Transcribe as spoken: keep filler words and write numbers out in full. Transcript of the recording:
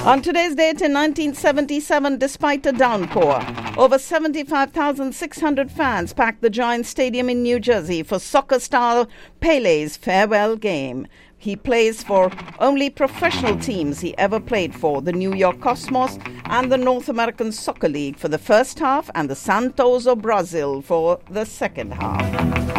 On today's date in nineteen seventy-seven, despite a downpour, over seventy-five thousand six hundred fans packed the Giants Stadium in New Jersey for soccer star Pele's farewell game. He plays for only professional teams he ever played for, the New York Cosmos and the North American Soccer League for the first half and the Santos of Brazil for the second half.